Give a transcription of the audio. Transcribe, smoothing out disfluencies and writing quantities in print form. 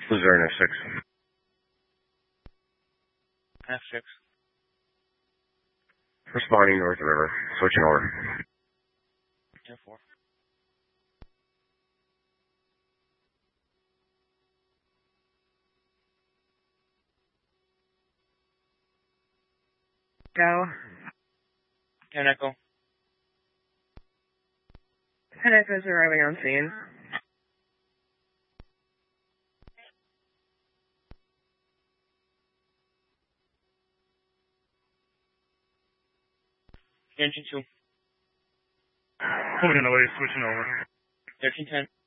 Luzerne F6. F6. Responding North River. Switching over. F4. Go. 10 Echo. 10 Echo's arriving on scene. Engine 2. Pulling away, switching over. 1310.